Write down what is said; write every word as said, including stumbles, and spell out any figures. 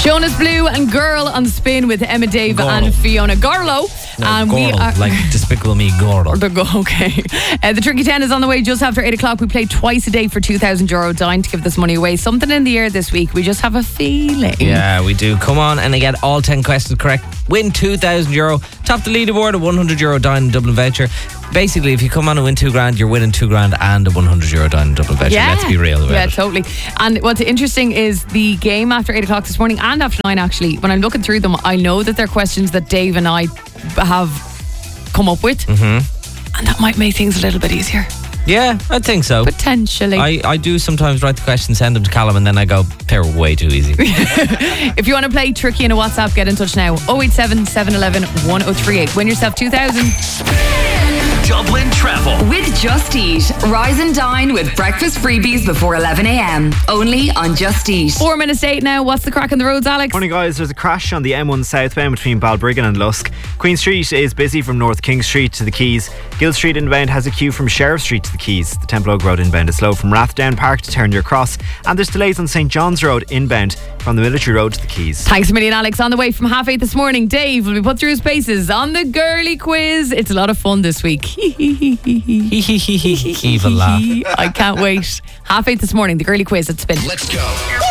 Jonas Blue and Girl on Spin with Emma Dave Girl. and Fiona Garlow. No, and Gordle, we are like Despicable Me, Gordle. The go- okay. Uh, the Tricky ten is on the way just after eight o'clock. We play twice a day for two thousand euro. Dying to give this money away. Something in the air this week. We just have a feeling. Yeah, we do. Come on and get all ten questions correct. Win two thousand euro. Top the leaderboard, a one hundred euro Dine Dublin voucher. Basically, if you come on and win two grand, you're winning two grand and a one hundred euro Dine Dublin voucher. Yeah. Let's be real about yeah, it. Yeah, totally. And what's interesting is the game after eight o'clock this morning and after nine, actually, when I'm looking through them, I know that they're questions that Dave and I have come up with. Mm-hmm. And that might make things a little bit easier. Yeah, I think so. Potentially. I, I do sometimes write the questions, send them to Callum, and then I go, they're way too easy. If you want to play Tricky in a WhatsApp, get in touch now. oh eight seven, seven one one, one oh three eight. Win yourself two thousand. Dublin Travel with Just Eat. Rise and dine with breakfast freebies before eleven a.m. Only on Just Eat. Four minutes to eight now. What's the crack on the roads, Alex? Morning, guys. There's a crash on the M one southbound between Balbriggan and Lusk. Queen Street is busy from North King Street to the Quays. Gill Street inbound has a queue from Sheriff Street to the Quays. The Temple Oak Road inbound is slow from Rathdown Park to Turner Cross. And there's delays on St John's Road inbound from the Military Road to the Quays. Thanks a million, Alex. On the way from half eight this morning, Dave will be put through his paces on the girly quiz. It's a lot of fun this week. Evil laugh. I can't wait. Half eight this morning, the girly quiz at Spin. Let's go.